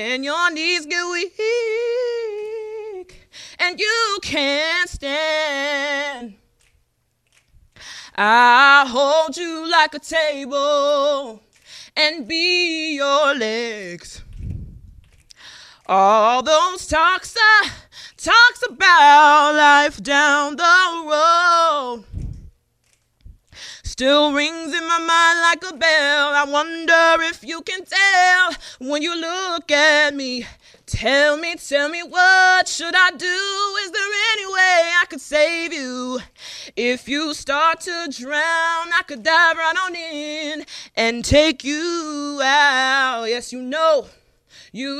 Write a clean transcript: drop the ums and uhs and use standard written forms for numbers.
and your knees get weak, and you can't stand, I'll hold you like a table and be your legs. All those talks about life down the road still rings in my mind like a bell. I wonder if you can tell when you look at me. Tell me, what should I do? Is there any way I could save you? If you start to drown, I could dive right on in and take you out. Yes, you know.